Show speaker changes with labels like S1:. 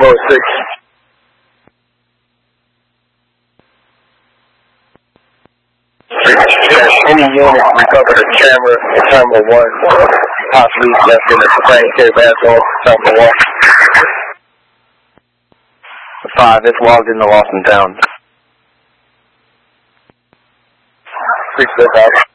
S1: 406. Any unit recovered a camera in Terminal 1, possibly left in the Frank K. bathroom, Terminal 1.
S2: 5, it's logged in the Lost and Found.
S1: 6 out.